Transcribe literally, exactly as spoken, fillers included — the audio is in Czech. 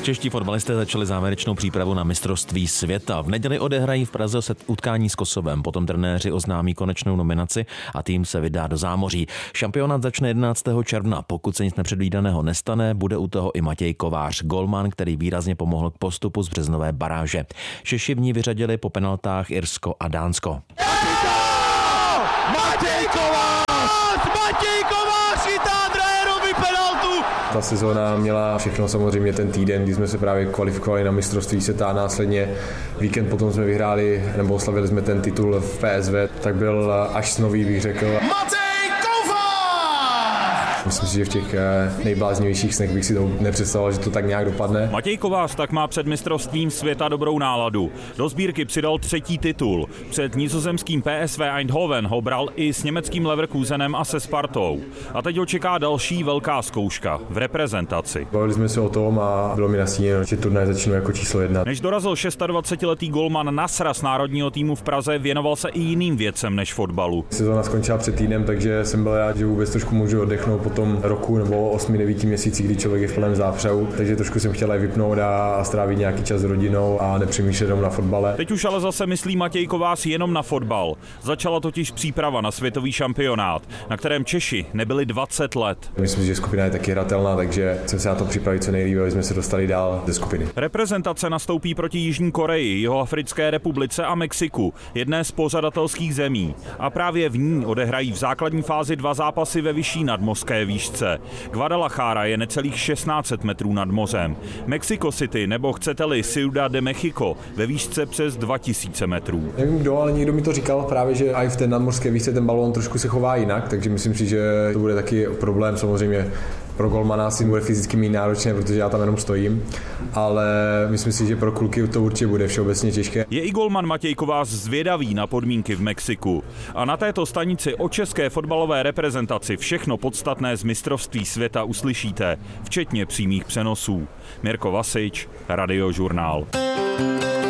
Čeští fotbalisté začali závěrečnou přípravu na mistrovství světa. V neděli odehrají v Praze set utkání s Kosovem, potom trenéři oznámí konečnou nominaci a tým se vydá do zámoří. Šampionát začne jedenáctého června. Pokud se nic nepředvídaného nestane, bude u toho i Matěj Kovář, golman, který výrazně pomohl k postupu z březnové baráže. Češi v ní vyřadili po penaltách Irsko a Dánsko. Matěj Kovář! Matěj Kovář chytá Drejerovi penaltu! Ta sezóna měla všechno, samozřejmě ten týden, kdy jsme se právě kvalifikovali na mistrovství světa a následně víkend potom jsme vyhráli, nebo oslavili jsme ten titul v P S V, tak byl až snový, bych řekl. Matěj Kovář! Myslím si, že v těch nejbláznivějších snech bych si to nepředstavoval, že to tak nějak dopadne. Matěj Kovář tak má před mistrovstvím světa dobrou náladu. Do sbírky přidal třetí titul. Před nizozemským P S V Eindhoven ho bral i s německým Leverkusenem a se Spartou. A teď ho čeká další velká zkouška v reprezentaci. Bavili jsme se o tom a bylo mi nastíněno, že turnaj začíná jako číslo jedna. Než dorazil dvacetišestiletý golman Nasra z národního týmu v Praze, věnoval se i jiným věcem než fotbalu. Sezóna skončila před týdnem, takže jsem byl rád, že vůbec trošku můžu oddechnout po tom roku nebo osmi devíti měsících, kdy člověk je v plném zápřehu, takže trošku jsem chtěl vypnout a, a strávit nějaký čas s rodinou a nepřemýšlet jenom na fotbale. Teď už ale zase myslí Matěj Kovář jenom na fotbal. Začala totiž příprava na světový šampionát, na kterém Češi nebyli dvacet let. Myslím, že skupina je taky hratelná, takže jsem se na to připravit co nejlíp, aby jsme se dostali dál ze skupiny. Reprezentace nastoupí proti Jižní Koreji, Jihoafrické republice a Mexiku, jedné z pořadatelských zemí. A právě v ní odehrají v základní fázi dva zápasy ve vyšší nadmořské výšce. Guadalajara je necelých šestnáct set metrů nad mořem. Mexico City, nebo chcete-li Ciudad de México, ve výšce přes dva tisíce metrů. Nevím kdo, ale někdo mi to říkal právě, že i v té nadmořské výšce ten balón trošku se chová jinak, takže myslím si, že to bude taky problém samozřejmě. Pro golmana si bude fyzicky mít náročné, protože já tam jenom stojím, ale myslím si, že pro kluky to určitě bude všeobecně těžké. Je i golman Matěj Kovář zvědavý na podmínky v Mexiku. A na této stanici o české fotbalové reprezentaci všechno podstatné z mistrovství světa uslyšíte, včetně přímých přenosů. Mirko Vasič, Radiožurnál.